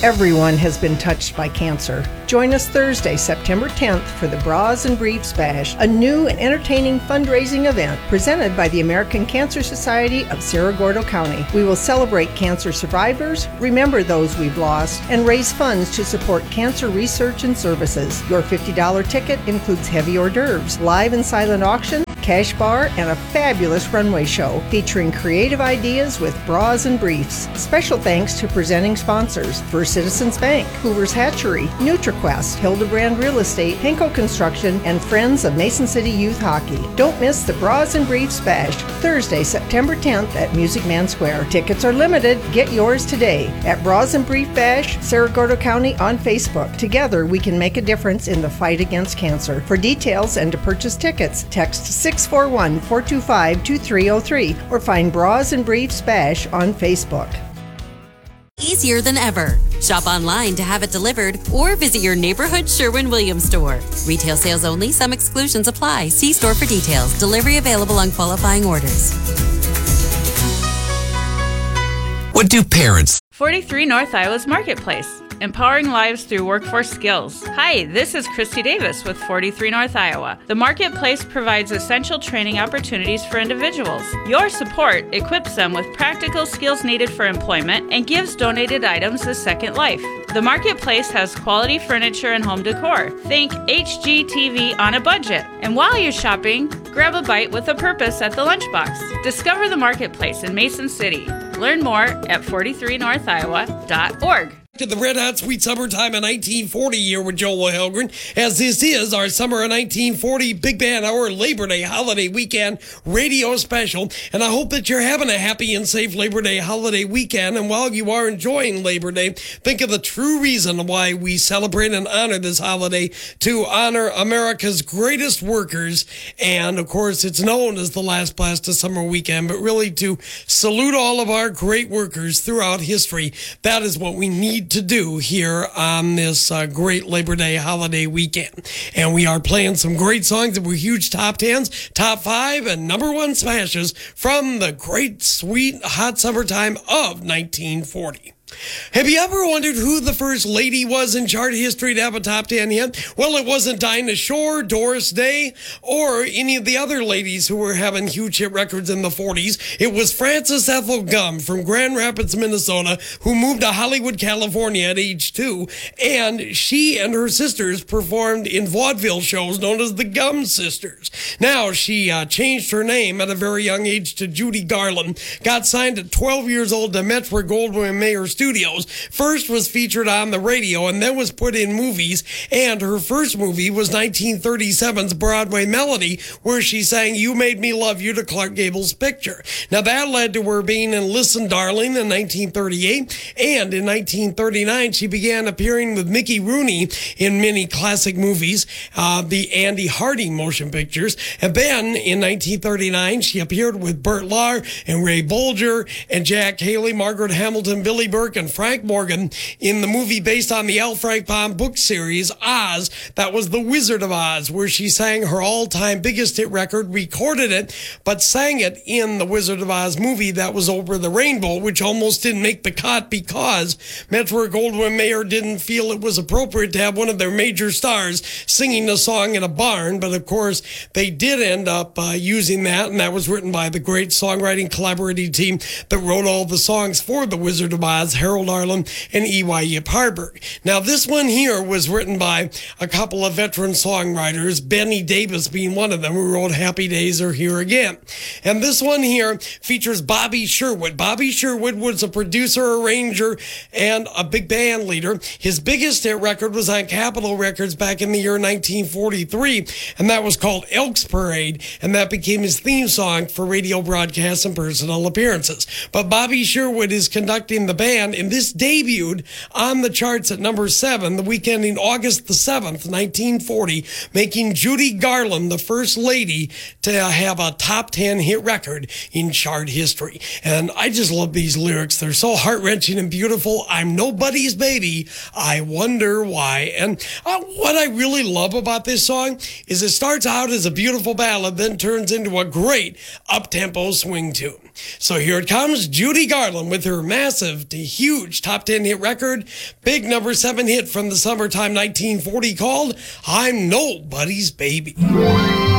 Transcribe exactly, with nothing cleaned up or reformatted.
Everyone has been touched by cancer. Join us Thursday, September tenth for the Bras and Briefs Bash, a new and entertaining fundraising event presented by the American Cancer Society of Cerro Gordo County. We will celebrate cancer survivors, remember those we've lost, and raise funds to support cancer research and services. Your fifty dollars ticket includes heavy hors d'oeuvres, live and silent auction, cash bar, and a fabulous runway show featuring creative ideas with Bras and Briefs. Special thanks to presenting sponsors: First Citizens Bank, Hoover's Hatchery, NutriQuest, Hildebrand Real Estate, Henko Construction, and Friends of Mason City Youth Hockey. Don't miss the Bras and Briefs Bash, Thursday, September tenth at Music Man Square. Tickets are limited. Get yours today at Bras and Brief Bash, Cerro Gordo County on Facebook. Together, we can make a difference in the fight against cancer. For details and to purchase tickets, text six four one, four two five, two three zero three or find Bras and Briefs Bash on Facebook. Easier than ever. Shop online to have it delivered or visit your neighborhood Sherwin-Williams store. Retail sales only. Some exclusions apply. See store for details. Delivery available on qualifying orders. What do parents? forty-three North Iowa's Marketplace, empowering lives through workforce skills. Hi, this is Christy Davis with forty-three North Iowa. The Marketplace provides essential training opportunities for individuals. Your support equips them with practical skills needed for employment and gives donated items a second life. The Marketplace has quality furniture and home decor. Think H G T V on a budget. And while you're shopping, grab a bite with a purpose at the lunchbox. Discover the Marketplace in Mason City. Learn more at forty-three north iowa dot org. To the Red Hot Sweet Summertime of nineteen forty year with Joel Helgren, as this is our Summer of nineteen forty Big Band Hour Labor Day Holiday Weekend Radio Special. And I hope that you're having a happy and safe Labor Day holiday weekend. And while you are enjoying Labor Day, think of the true reason why we celebrate and honor this holiday, to honor America's greatest workers. And of course, it's known as the last blast of summer weekend, but really to salute all of our great workers throughout history. That is what we need to do here on this uh, great Labor Day holiday weekend. And we are playing some great songs that were huge top tens, top five, and number one smashes from the great, sweet, hot summertime of nineteen forty. Have you ever wondered who the first lady was in chart history to have a top ten hit? Well, it wasn't Dinah Shore, Doris Day, or any of the other ladies who were having huge hit records in the forties. It was Frances Ethel Gum from Grand Rapids, Minnesota, who moved to Hollywood, California at age two, and she and her sisters performed in vaudeville shows known as the Gum Sisters. Now, she uh, changed her name at a very young age to Judy Garland, got signed at twelve years old to Metro-Goldwyn-Mayer Studios, first was featured on the radio and then was put in movies, and her first movie was nineteen thirty-seven's Broadway Melody, where she sang You Made Me Love You to Clark Gable's picture. Now that led to her being in Listen Darling in nineteen thirty-eight, and in nineteen thirty-nine she began appearing with Mickey Rooney in many classic movies, uh, the Andy Harding motion pictures, and then in nineteen thirty-nine she appeared with Burt Lahr and Ray Bolger and Jack Haley, Margaret Hamilton, Billy Burke, and Frank Morgan in the movie based on the L. Frank Baum book series, Oz. That was The Wizard of Oz, where she sang her all-time biggest hit record, recorded it, but sang it in the Wizard of Oz movie that was Over the Rainbow, which almost didn't make the cut because Metro-Goldwyn-Mayer didn't feel it was appropriate to have one of their major stars singing the song in a barn. But of course, they did end up uh, using that, and that was written by the great songwriting collaborating team that wrote all the songs for The Wizard of Oz, Harold Arlen and E Y. Yip Harburg. Now, this one here was written by a couple of veteran songwriters, Benny Davis being one of them, who wrote Happy Days Are Here Again. And this one here features Bobby Sherwood. Bobby Sherwood was a producer, arranger, and a big band leader. His biggest hit record was on Capitol Records back in the year nineteen forty-three, and that was called Elks Parade, and that became his theme song for radio broadcasts and personal appearances. But Bobby Sherwood is conducting the band, and this debuted on the charts at number seven the week ending August the seventh, nineteen forty, making Judy Garland the first lady to have a top ten hit record in chart history. And I just love these lyrics. They're so heart-wrenching and beautiful. I'm nobody's baby. I wonder why. And uh, what I really love about this song is it starts out as a beautiful ballad, then turns into a great up-tempo swing tune. So here it comes, Judy Garland with her massive to huge top ten hit record, big number seven hit from the summertime nineteen forty called I'm Nobody's Baby.